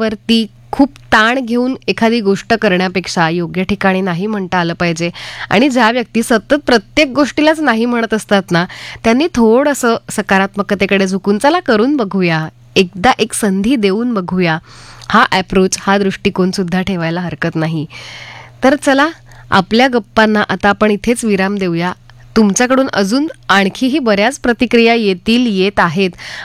मनावरती खूप ताण घेऊन एखादी गोष्ट करण्यापेक्षा योग्य ठिकाणी नाही म्हणता आलं पाहिजे. आणि ज्या व्यक्ती सतत प्रत्येक गोष्टीलाच नाही म्हणत असतात ना, त्यांनी थोडंसं सकारात्मकतेकडे झुकून चला करून बघूया, एकदा एक संधी देऊन बघूया, हा ॲप्रोच, हा दृष्टिकोन सुद्धा ठेवायला हरकत नाही. तर चला, आपल्या गप्पांना आता आपण इथेच विराम देऊया. तुमच्याकडून अजून आणखीही बऱ्याच प्रतिक्रिया येत आहेत.